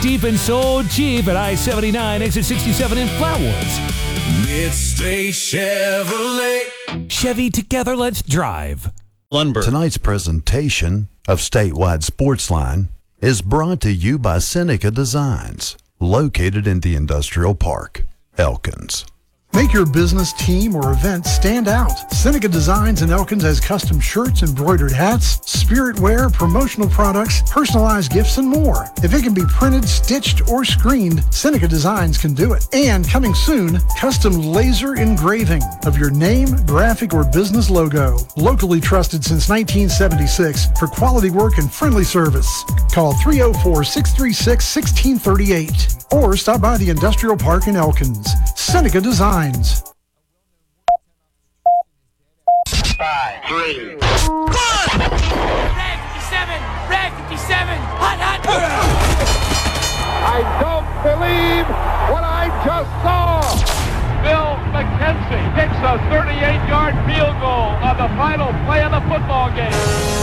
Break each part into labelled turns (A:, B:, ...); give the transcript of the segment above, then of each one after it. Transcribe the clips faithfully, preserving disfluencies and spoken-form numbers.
A: Deep and sold cheap at I seventy-nine, exit sixty-seven in Flatwoods.
B: Midstate Chevrolet.
A: Chevy, together, let's drive.
C: Lundberg.
D: Tonight's presentation of Statewide Sportsline is brought to you by Seneca Designs, located in the Industrial Park, Elkins.
E: Make your business, team, or event stand out. Seneca Designs in Elkins has custom shirts, embroidered hats, spirit wear, promotional products, personalized gifts, and more. If it can be printed, stitched, or screened, Seneca Designs can do it. And coming soon, custom laser engraving of your name, graphic, or business logo. Locally trusted since nineteen seventy-six for quality work and friendly service. Call three oh four, six three six, one six three eight or stop by the Industrial Park in Elkins. Seneca Designs.
F: Five, three,
G: one! Red fifty-seven! Red fifty-seven! Hot, hot!
H: I don't believe what I just saw!
I: Bill McKenzie kicks a thirty-eight-yard field goal on the final play of the football game.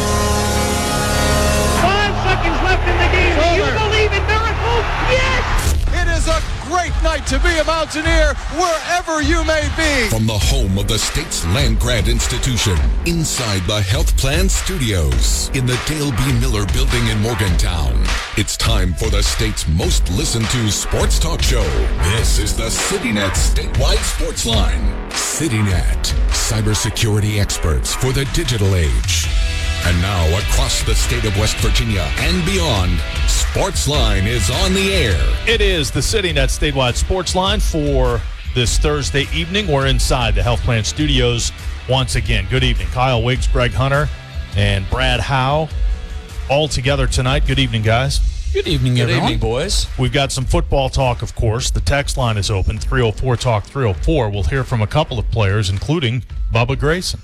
G: Five seconds left in the game. Do you believe in miracles? Yes!
J: It is a great night to be a Mountaineer wherever you may be.
B: From the home of the state's land grant institution, inside the Health Plan Studios, in the Dale B. Miller Building in Morgantown, it's time for the state's most listened to sports talk show. This is the CityNet Statewide Sports Line. CityNet, cybersecurity experts for the digital age. And now, across the state of West Virginia and beyond, Sportsline is on the air.
C: It is the CityNet Statewide Sports Line for this Thursday evening. We're inside the Health Plan Studios once again. Good evening. Kyle Wiggs, Greg Hunter, and Brad Howe all together tonight. Good evening, guys.
K: Good evening,
C: Good
K: everyone.
C: evening, boys. We've got some football talk, of course. The text line is open, three oh four talk three oh four. We'll hear from a couple of players, including Bubba Grayson.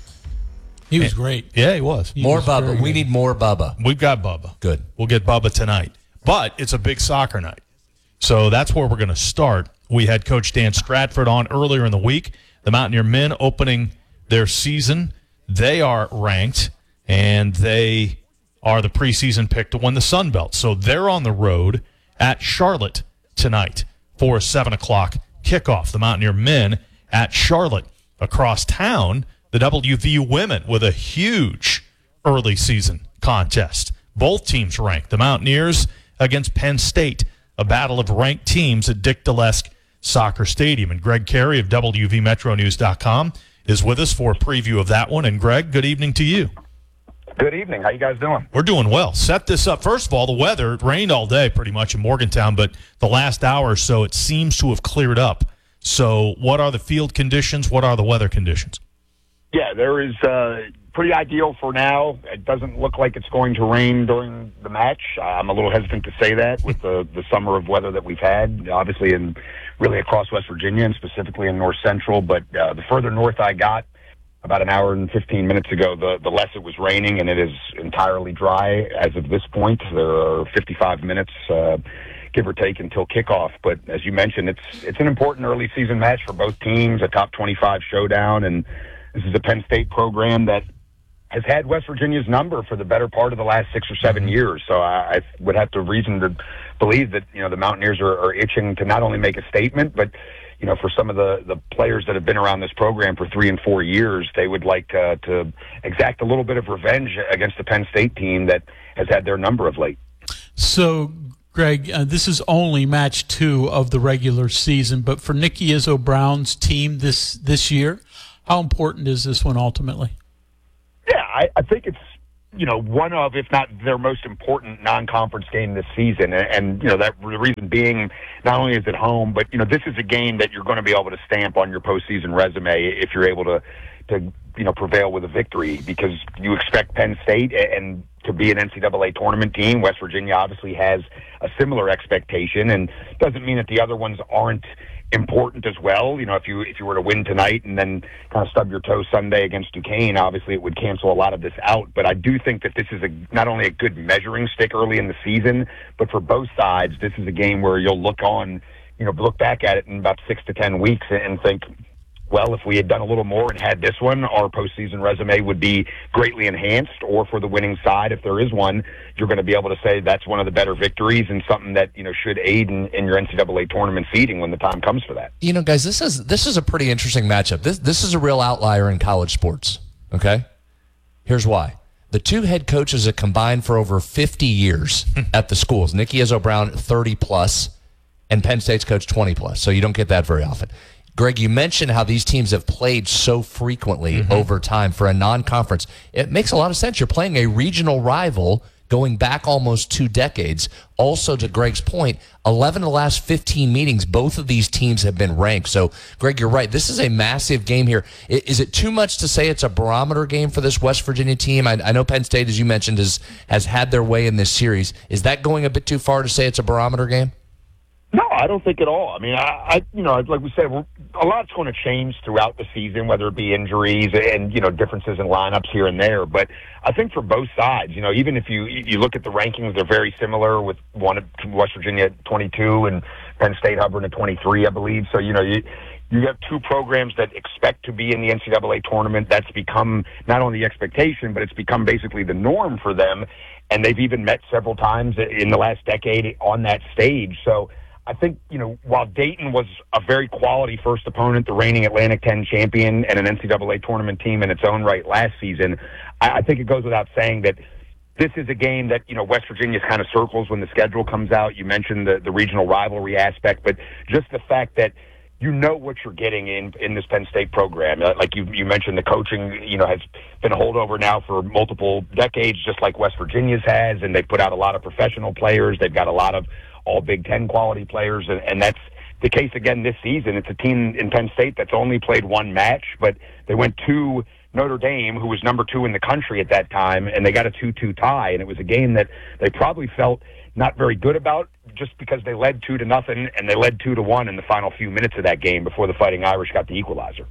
K: He was
C: and,
K: great.
C: Yeah, he was.
K: He
L: more
K: was
L: Bubba. We need more Bubba.
C: We've got Bubba.
L: Good.
C: We'll get Bubba tonight. But it's a big soccer night. So that's where we're going to start. We had Coach Dan Stratford on earlier in the week. The Mountaineer men opening their season. They are ranked, and they are the preseason pick to win the Sun Belt. So they're on the road at Charlotte tonight for a seven o'clock kickoff. The Mountaineer men at Charlotte. Across town, the W V U women with a huge early season contest. Both teams ranked. The Mountaineers against Penn State, a battle of ranked teams at Dick Delesk Soccer Stadium. And Greg Carey of W V Metro News dot com is with us for a preview of that one. And Greg, good evening to you.
F: Good evening. How you guys doing?
C: We're doing well. Set this up. First of all, the weather, it rained all day pretty much in Morgantown, but the last hour or so it seems to have cleared up. So what are the field conditions? What are the weather conditions?
F: Yeah, there is uh, pretty ideal for now. It doesn't look like it's going to rain during the match. I'm a little hesitant to say that with the, the summer of weather that we've had, obviously, in really across West Virginia and specifically in North Central. But uh, the further north I got, about an hour and fifteen minutes ago, the, the less it was raining, and it is entirely dry as of this point. There are fifty-five minutes, uh, give or take, until kickoff. But as you mentioned, it's it's an important early season match for both teams, a top twenty-five showdown, and this is a Penn State program that has had West Virginia's number for the better part of the last six or seven years. So I, I would have to reason to believe that, you know, the Mountaineers are, are itching to not only make a statement, but, you know, for some of the, the players that have been around this program for three and four years, they would like uh, to exact a little bit of revenge against the Penn State team that has had their number of late.
K: So, Greg, uh, this is only match two of the regular season, but for Nikki Izzo Brown's team this, this year, how important is this one ultimately?
F: Yeah, I, I think it's, you know, one of, if not their most important non-conference game this season. And, and, you know, that the reason being, not only is it home, but, you know, this is a game that you're going to be able to stamp on your postseason resume if you're able to, to, you know, prevail with a victory, because you expect Penn State and to be an N C double A tournament team. West Virginia obviously has a similar expectation, and doesn't mean that the other ones aren't important as well. You know, if you if you were to win tonight and then kind of stub your toe Sunday against Duquesne, obviously it would cancel a lot of this out. But I do think that this is a not only a good measuring stick early in the season, but for both sides, this is a game where you'll look on, you know, look back at it in about six to ten weeks and think, well, if we had done a little more and had this one, our postseason resume would be greatly enhanced. Or for the winning side, if there is one, you're going to be able to say that's one of the better victories and something that, you know, should aid in, in your N C double A tournament seeding when the time comes for that.
L: You know, guys, this is this is a pretty interesting matchup. This this is a real outlier in college sports. Okay, here's why. The two head coaches have combined for over fifty years at the schools. Nikki Izzo-Brown, thirty plus, and Penn State's coach, twenty plus. So you don't get that very often. Greg, you mentioned how these teams have played so frequently mm-hmm. over time for a non-conference. It makes a lot of sense. You're playing a regional rival going back almost two decades. Also, to Greg's point, eleven of the last fifteen meetings, both of these teams have been ranked. So, Greg, you're right. This is a massive game here. Is it too much to say it's a barometer game for this West Virginia team? I, I know Penn State, as you mentioned, is, has had their way in this series. Is that going a bit too far to say it's a barometer game?
F: No, I don't think at all. I mean, I, I you know, like we said, a lot's going to change throughout the season, whether it be injuries and, you know, differences in lineups here and there. But I think for both sides, you know, even if you you look at the rankings, they're very similar with one at West Virginia at twenty-two and Penn State hovering at twenty-three, I believe. So, you know, you you have two programs that expect to be in the N C double A tournament. That's become not only the expectation, but it's become basically the norm for them. And they've even met several times in the last decade on that stage. So I think, you know, while Dayton was a very quality first opponent, the reigning Atlantic ten champion and an N C double A tournament team in its own right last season, I, I think it goes without saying that this is a game that, you know, West Virginia kind of circles when the schedule comes out. You mentioned the, the regional rivalry aspect, but just the fact that you know what you're getting in, in this Penn State program. Like you, you mentioned, the coaching, you know, has been a holdover now for multiple decades, just like West Virginia's has, and they put out a lot of professional players. They've got a lot of all Big Ten quality players, and, and that's the case again this season. It's a team in Penn State that's only played one match, but they went to Notre Dame, who was number two in the country at that time, and they got a two two tie, and it was a game that they probably felt not very good about just because they led two to nothing, and they led two to one in the final few minutes of that game before the Fighting Irish got the equalizer.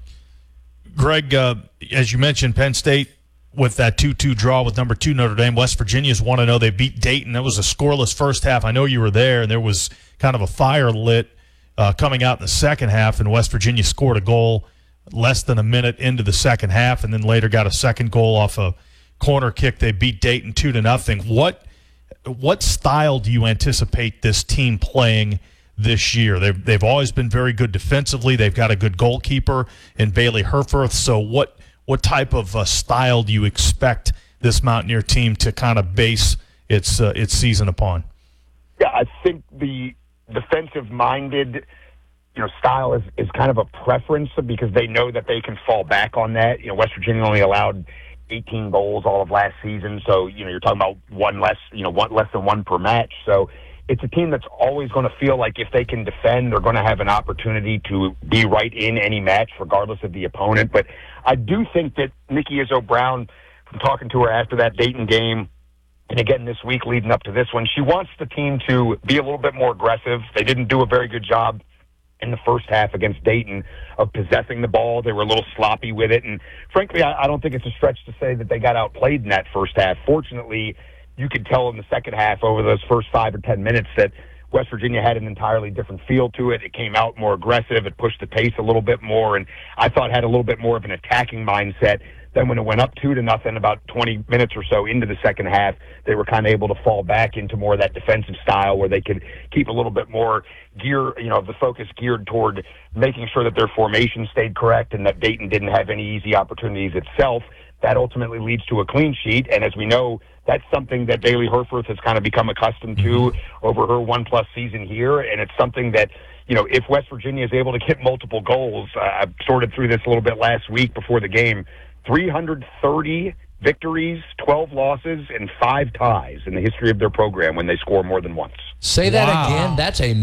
C: Greg, uh, as you mentioned, Penn State with that two two draw with number two Notre Dame. West Virginia's one to oh. They beat Dayton. That was a scoreless first half. I know you were there, and there was kind of a fire lit uh, coming out in the second half, and West Virginia scored a goal less than a minute into the second half, and then later got a second goal off a corner kick. They beat Dayton two to nothing. What what style do you anticipate this team playing this year? They've, they've always been very good defensively. They've got a good goalkeeper in Bailey Herforth. So what What type of uh, style do you expect this Mountaineer team to kind of base its uh, its season upon?
F: Yeah, I think the defensive-minded, you know, style is, is kind of a preference because they know that they can fall back on that. You know, West Virginia only allowed eighteen goals all of last season, so you know you're talking about one less, you know, one less than one per match. So it's a team that's always going to feel like if they can defend, they're going to have an opportunity to be right in any match, regardless of the opponent. But I do think that Nikki Izzo-Brown, from talking to her after that Dayton game, and again this week leading up to this one, she wants the team to be a little bit more aggressive. They didn't do a very good job in the first half against Dayton of possessing the ball. They were a little sloppy with it. And frankly, I, I don't think it's a stretch to say that they got outplayed in that first half. Fortunately, you could tell in the second half over those first five or ten minutes that West Virginia had an entirely different feel to it. It came out more aggressive. It pushed the pace a little bit more, and I thought had a little bit more of an attacking mindset. Then when it went up two to nothing, about twenty minutes or so into the second half, they were kind of able to fall back into more of that defensive style where they could keep a little bit more gear, you know, the focus geared toward making sure that their formation stayed correct and that Dayton didn't have any easy opportunities itself. That ultimately leads to a clean sheet, and as we know, that's something that Bailey Herforth has kind of become accustomed to over her one-plus season here, and it's something that, you know, if West Virginia is able to get multiple goals, uh, I sorted through this a little bit last week before the game, three hundred thirty victories, twelve losses, and five ties in the history of their program when they score more than once.
L: Say that
K: wow.
L: again. That's a